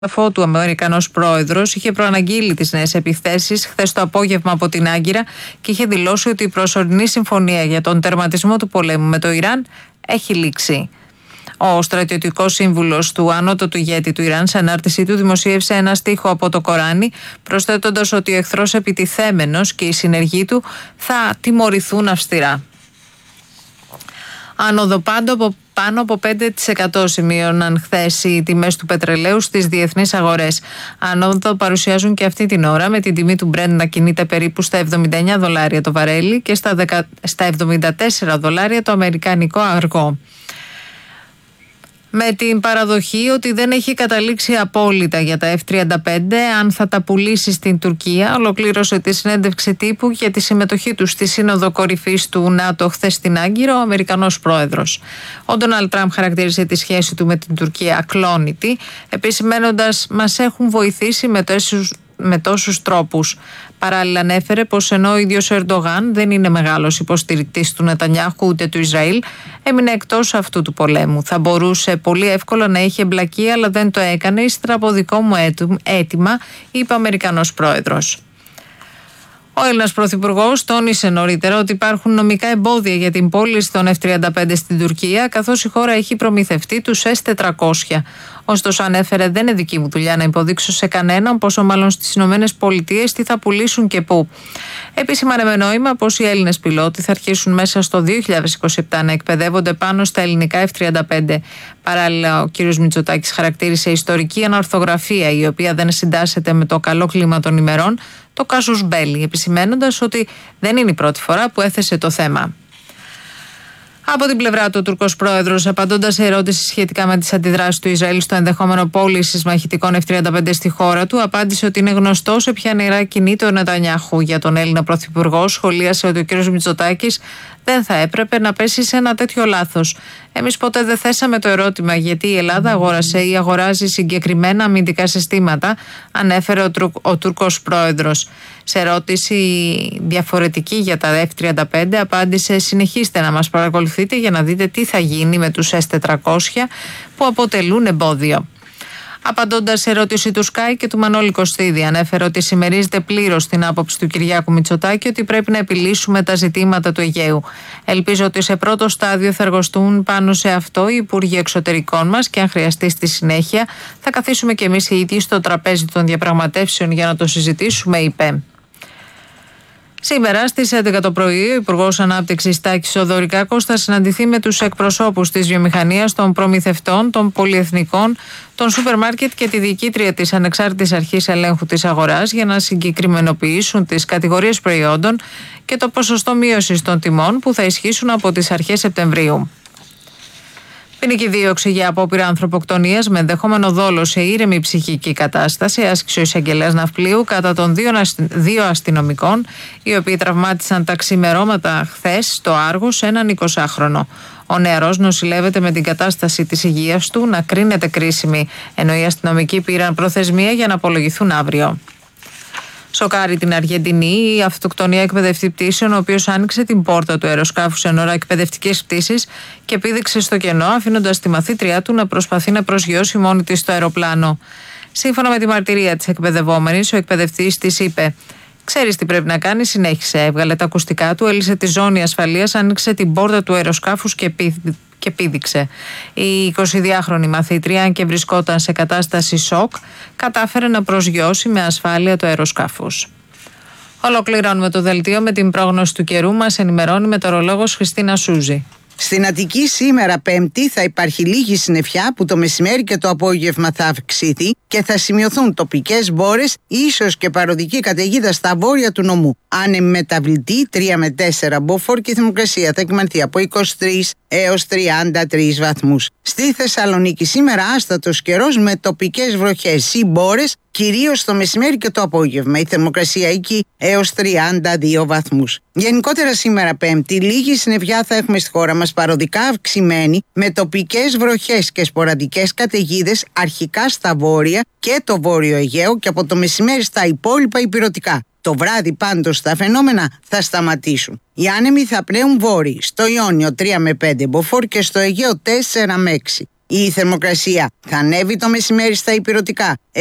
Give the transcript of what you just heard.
Αφού του Αμερικανός πρόεδρος είχε προαναγγείλει τις νέες επιθέσεις χθες το απόγευμα από την Άγκυρα και είχε δηλώσει ότι η προσωρινή συμφωνία για τον τερματισμό του πολέμου με το Ιράν έχει λήξει. Ο στρατιωτικός σύμβουλος του ανώτατου ηγέτη του Ιράν, σε ανάρτησή του, δημοσίευσε ένα στίχο από το Κοράνι, προσθέτοντας ότι ο εχθρός επιτιθέμενος και οι συνεργοί του θα τιμωρηθούν αυστηρά. Άνοδο πάνω από 5% σημείωναν χθες οι τιμές του πετρελαίου στις διεθνείς αγορές. Άνοδο παρουσιάζουν και αυτή την ώρα, με την τιμή του Brent να κινείται περίπου στα $79 το βαρέλι και στα $74 το αμερικανικό αργό. Με την παραδοχή ότι δεν έχει καταλήξει απόλυτα για τα F-35 αν θα τα πουλήσει στην Τουρκία, ολοκλήρωσε τη συνέντευξη τύπου για τη συμμετοχή του στη Σύνοδο Κορυφής του ΝΑΤΟ χθες στην Άγκυρο ο Αμερικανός πρόεδρος. Ο Ντόναλντ Τραμπ χαρακτήρισε τη σχέση του με την Τουρκία ακλόνητη, επισημαίνοντας «μας έχουν βοηθήσει με τόσους τρόπους». Παράλληλα ανέφερε πως ενώ ο ίδιος ο Ερντογάν δεν είναι μεγάλος υποστηρικτής του Νετανιάχου ούτε του Ισραήλ, έμεινε εκτός αυτού του πολέμου. Θα μπορούσε πολύ εύκολα να είχε εμπλακεί, αλλά δεν το έκανε ύστερα από δικό μου αίτημα, είπε ο Αμερικανός πρόεδρος. Ο Έλληνας Πρωθυπουργός τόνισε νωρίτερα ότι υπάρχουν νομικά εμπόδια για την πώληση των F-35 στην Τουρκία, καθώς η χώρα έχει προμηθευτεί τους S-400. Ωστόσο, ανέφερε, δεν είναι δική μου δουλειά να υποδείξω σε κανέναν, πόσο μάλλον στις ΗΠΑ, τι θα πουλήσουν και πού. Επισήμανε με νόημα πως οι Έλληνες πιλότοι θα αρχίσουν μέσα στο 2027 να εκπαιδεύονται πάνω στα ελληνικά F-35. Παράλληλα, ο κ. Μητσοτάκης χαρακτήρισε ιστορική ανορθογραφία, η οποία δεν συντάσσεται με το καλό κλίμα των ημερών, το κάσους μπέλι, επισημένοντας ότι δεν είναι η πρώτη φορά που έθεσε το θέμα. Από την πλευρά του, ο Τούρκος πρόεδρος, απαντώντας σε ερώτηση σχετικά με τις αντιδράσεις του Ισραήλ στο ενδεχόμενο πώλησης μαχητικών F-35 στη χώρα του, απάντησε ότι είναι γνωστό σε ποια νερά κινείται ο Νετανιάχου. Για τον Έλληνα πρωθυπουργό, σχολίασε ότι ο κ. Μητσοτάκης δεν θα έπρεπε να πέσει σε ένα τέτοιο λάθος. Εμείς ποτέ δεν θέσαμε το ερώτημα γιατί η Ελλάδα αγόρασε ή αγοράζει συγκεκριμένα αμυντικά συστήματα, ανέφερε ο Τούρκος πρόεδρος. Σε ερώτηση διαφορετική για τα F-35, απάντησε: συνεχίστε να μας παρακολουθείτε για να δείτε τι θα γίνει με τους S-400 που αποτελούν εμπόδιο. Απαντώντας σε ερώτηση του Sky και του Μανώλη Κωστίδη, ανέφερε ότι συμμερίζεται πλήρως την άποψη του Κυριάκου Μητσοτάκη ότι πρέπει να επιλύσουμε τα ζητήματα του Αιγαίου. Ελπίζω ότι σε πρώτο στάδιο θα εργαστούν πάνω σε αυτό οι Υπουργοί Εξωτερικών μας και αν χρειαστεί στη συνέχεια θα καθίσουμε κι εμείς οι ίδιοι στο τραπέζι των διαπραγματεύσεων για να το συζητήσουμε, είπε. Σήμερα στις 11 το πρωί, ο Υπουργός Ανάπτυξης Τάκης Οδωρικάκος θα συναντηθεί με τους εκπροσώπους της βιομηχανίας, των προμηθευτών, των πολυεθνικών, των σούπερ μάρκετ και τη διοικήτρια της Ανεξάρτητης Αρχής Ελέγχου της Αγοράς για να συγκεκριμενοποιήσουν τις κατηγορίες προϊόντων και το ποσοστό μείωσης των τιμών που θα ισχύσουν από τις αρχές Σεπτεμβρίου. Ποινική δίωξη για απόπειρα ανθρωποκτονίας με ενδεχόμενο δόλο σε ήρεμη ψυχική κατάσταση άσκησε ο εισαγγελέας Ναυπλίου κατά των δύο αστυνομικών, οι οποίοι τραυμάτισαν τα ξημερώματα χθες στο Άργος έναν 20χρονο. Ο νεαρός νοσηλεύεται με την κατάσταση της υγείας του να κρίνεται κρίσιμη, ενώ οι αστυνομικοί πήραν προθεσμία για να απολογηθούν αύριο. Σοκάρει την Αργεντινή η αυτοκτονία εκπαιδευτή πτήσεων, ο οποίος άνοιξε την πόρτα του αεροσκάφους εν ώρα εκπαιδευτικής πτήσης και πήδηξε στο κενό, αφήνοντας τη μαθήτριά του να προσπαθεί να προσγειώσει μόνη της το αεροπλάνο. Σύμφωνα με τη μαρτυρία της εκπαιδευόμενης, ο εκπαιδευτής της είπε: «Ξέρεις τι πρέπει να κάνεις», συνέχισε. Έβγαλε τα ακουστικά του, έλυσε τη ζώνη ασφαλείας, άνοιξε την πόρτα του αεροσκάφους και πήδηξε. Η 22χρονη μαθήτρια, αν και βρισκόταν σε κατάσταση σοκ, κατάφερε να προσγειώσει με ασφάλεια το αεροσκάφος. Ολοκληρώνουμε το δελτίο με την πρόγνωση του καιρού. Μας ενημερώνει η μετεωρολόγος Χριστίνα Σούζη. Στην Αττική σήμερα Πέμπτη θα υπάρχει λίγη συννεφιά που το μεσημέρι και το απόγευμα θα αυξηθεί και θα σημειωθούν τοπικές μπόρες, ίσως και παροδική καταιγίδα στα βόρεια του νομού. Άνεμη μεταβλητή 3 με 4 μποφόρ και η θερμοκρασία θα εκμανθεί από 23 έως 33 βαθμούς. Στη Θεσσαλονίκη σήμερα άστατος καιρός με τοπικές βροχές ή μπόρες, κυρίως το μεσημέρι και το απόγευμα. Η θερμοκρασία εκεί έως 32 βαθμούς. Γενικότερα σήμερα Πέμπτη, λίγη συννεφιά θα έχουμε στη χώρα μας, παροδικά αυξημένη, με τοπικές βροχές και σποραδικές καταιγίδες αρχικά στα βόρεια και το βόρειο Αιγαίο και από το μεσημέρι στα υπόλοιπα ηπειρωτικά. Το βράδυ πάντως τα φαινόμενα θα σταματήσουν. Οι άνεμοι θα πνέουν βόρειοι, στο Ιόνιο 3 με 5 μποφόρ και στο Αιγαίο 4 με 6. Η θερμοκρασία θα ανέβει το μεσημέρι στα ηπειρωτικά